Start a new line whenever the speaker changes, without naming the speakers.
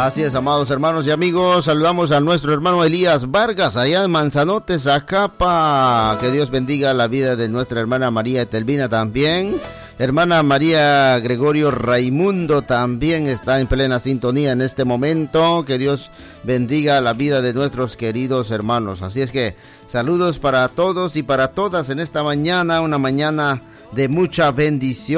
Así es, amados hermanos y amigos, saludamos a nuestro hermano Elías Vargas, allá en Manzanote, Zacapa. Que Dios bendiga la vida de nuestra hermana María Etelvina también. Hermana María Gregorio Raimundo también está en plena sintonía en este momento. Que Dios bendiga la vida de nuestros queridos hermanos. Así es que saludos para todos y para todas en esta mañana, una mañana de mucha bendición.